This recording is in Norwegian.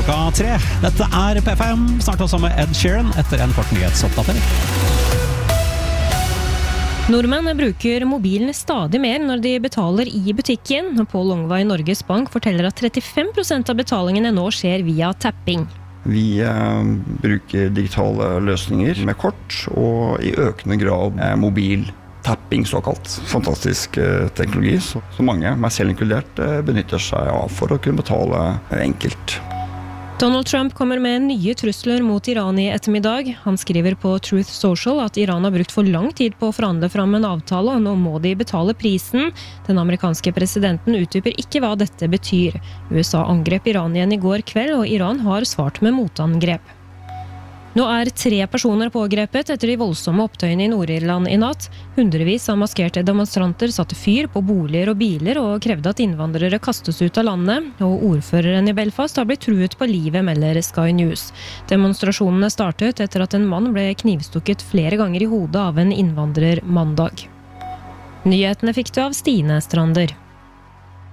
3. Dette P5, snart også med Ed Sheeran etter en kort nyhetsoppdatering. Nordmenn bruker mobilen stadig mer når de betaler i butikken. Pål Ongva i Norges Bank forteller at 35% av betalingene nå skjer via tapping. Vi bruker digitale løsninger med kort og i økende grad mobil tapping såkalt. Fantastisk teknologi, så mange, meg selv inkludert, benytter seg av for å kunne betale enkelt. Donald Trump kommer med nye trusler mot Iran i ettermiddag. Han skriver på Truth Social at Iran har brukt for lang tid på å forhandle fram en avtale, og nå må de betale prisen. Den amerikanske presidenten utdyper ikke hva dette betyr. USA angrep Iran igjen i går kveld, og Iran har svart med motangrep. Nå 3 personer pågrepet etter de voldsomme opptøyene i Nord-Irland i natt. Hundrevis av maskerte demonstranter satte fyr på boliger og biler og krevde at innvandrere kastes ut av landet, og ordføreren i Belfast har blitt truet på livet, melder Sky News. Demonstrasjonene startet etter at en mann ble knivstukket flere ganger i hodet av en innvandrer mandag. Nyhetene fikk du av Stine Strander.